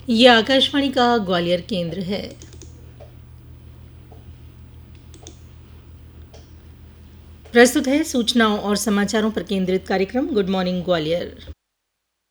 ये आकाशवाणी का ग्वालियर केंद्र है। प्रस्तुत है सूचनाओं और समाचारों पर केंद्रित कार्यक्रम गुड मॉर्निंग ग्वालियर।